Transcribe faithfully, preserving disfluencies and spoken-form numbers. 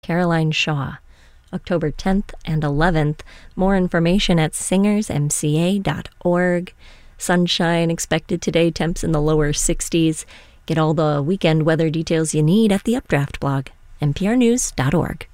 Caroline Shaw. October tenth and eleventh. More information at singers m c a dot org. Sunshine expected today, temps in the lower sixties. Get all the weekend weather details you need at the Updraft blog, n p r news dot org.